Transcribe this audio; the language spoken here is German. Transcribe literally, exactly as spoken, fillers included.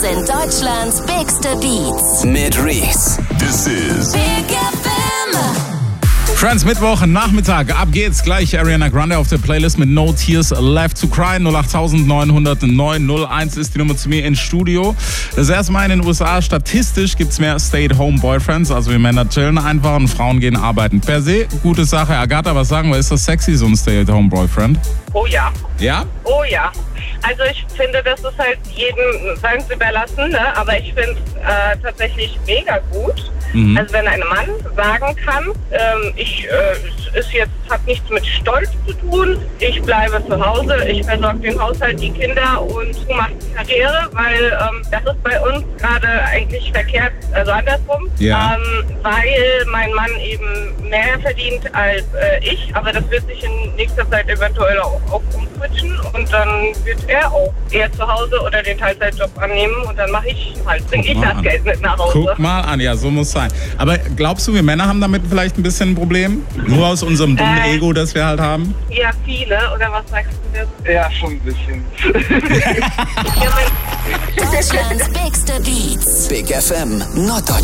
sind Deutschlands bigste Beats. Mit Reese. This is Big F M. Friends, Mittwoch, Nachmittag, ab geht's gleich. Ariana Grande auf der Playlist mit No Tears Left to Cry. null acht neun null null neun null eins ist die Nummer zu mir ins Studio. Das erste Mal in den U S A, statistisch gibt's mehr Stay-at-Home-Boyfriends. Also wir Männer chillen einfach und Frauen gehen arbeiten. Per se, gute Sache. Agatha, was sagen wir? Ist das sexy, so ein Stay-at-Home-Boyfriend? Oh ja. Ja? Oh ja. Also ich finde, das ist halt jedem seins überlassen, ne? Aber ich finde es äh, tatsächlich mega gut. Mhm. Also wenn ein Mann sagen kann, ähm, ich äh, ist jetzt hat nichts mit Stolz zu tun, ich bleibe zu Hause, ich versorge den Haushalt, die Kinder und du machst Karriere, weil ähm, das ist bei uns gerade eigentlich verkehrt, also andersrum, ja. ähm, weil mein Mann eben mehr verdient als äh, ich, aber das wird sich in nächster Zeit eventuell auch, auch umswitchen und dann wird er auch eher zu Hause oder den Teilzeitjob annehmen und dann mache ich halt, bringe ich das an. Geld mit nach Hause. Guck mal an, ja, so muss sein. Aber glaubst du, wir Männer haben damit vielleicht ein bisschen ein Problem? Nur aus unserem dummen Äh, Ego, das wir halt haben? Ja, viele, oder was sagst du jetzt? Ja, schon ein bisschen. Ja, mein Deutschlands bigste Beats. Big F M, Norddeutschland.